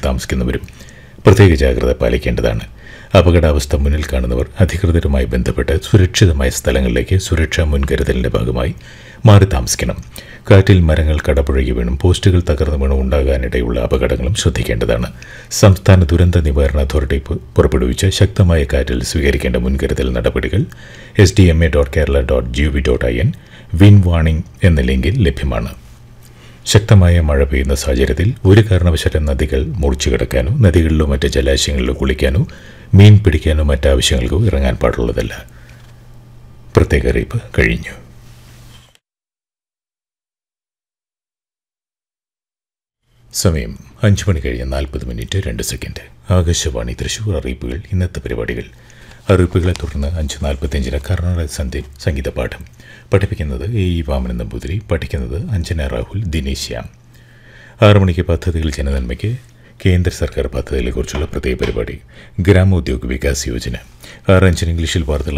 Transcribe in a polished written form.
താമസിക്കുന്നവരും പ്രത്യേക ജാഗ്രത പാലിക്കേണ്ടതാണ്. അപകടാവസ്ഥ മുന്നിൽ കാണുന്നവർ അധികൃതരുമായി ബന്ധപ്പെട്ട് സുരക്ഷിതമായ സ്ഥലങ്ങളിലേക്ക് സുരക്ഷാ മുൻകരുതലിന്റെ ഭാഗമായി മാറി താമസിക്കണം. കാറ്റിൽ മരങ്ങൾ കടപുഴകി വീണും പോസ്റ്റുകൾ തകർന്നു വീണും ഉണ്ടാകാനിടയുള്ള അപകടങ്ങളും ശ്രദ്ധിക്കേണ്ടതാണ്. സംസ്ഥാന ദുരന്ത നിവാരണ അതോറിറ്റി പുറപ്പെടുവിച്ച ശക്തമായ കാറ്റിൽ സ്വീകരിക്കേണ്ട മുൻകരുതൽ നടപടികൾ sdma.kerala.gov.in വിൻ വാർണിംഗ് എന്ന ലിങ്കിൽ ലഭ്യമാണ്. ശക്തമായ മഴ പെയ്യുന്ന സാഹചര്യത്തിൽ ഒരു കാരണവശാലും നദികൾ മുറിച്ചുകിടക്കാനോ നദികളിലോ മറ്റ് ജലാശയങ്ങളിലോ കുളിക്കാനോ മീൻ പിടിക്കാനോ മറ്റാവശ്യങ്ങൾക്കോ ഇറങ്ങാൻ പാടുള്ളതല്ല. പ്രത്യേക അറിയിപ്പ് കഴിഞ്ഞു. സമയം 5:40:02. ആകാശവാണി തൃശൂർ. അറിയിപ്പുകൾ. ഇന്നത്തെ പരിപാടികൾ. അറിയിപ്പുകളെ തുടർന്ന് 5:45 കർണാടക സംഗീത പാഠം. പഠിപ്പിക്കുന്നത് A.E. വാമനൻ നമ്പൂതിരി. പഠിക്കുന്നത് അഞ്ജന രാഹുൽ, ദിനേശ് ശ്യാം. 6 മണിക്ക് പദ്ധതികൾ ജനനന്മയ്ക്ക് കേന്ദ്ര സർക്കാർ പദ്ധതികളെക്കുറിച്ചുള്ള പ്രത്യേക പരിപാടി ഗ്രാമോദ്योग വികാസ് യോജന. 6:05 ഇംഗ്ലീഷിൽ വാർത്തകൾ